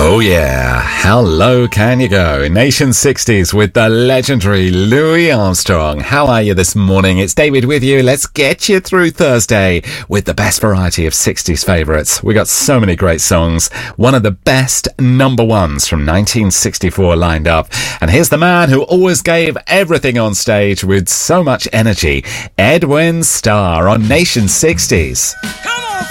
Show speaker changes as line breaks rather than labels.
Oh yeah, how low can you go? Nation 60s with the legendary Louis Armstrong. How are you this morning? It's David with you. Let's get you through Thursday with the best variety of 60s favourites. We got so many great songs. One of the best number ones from 1964 lined up. And here's the man who always gave everything on stage with so much energy, Edwin Starr on Nation 60s.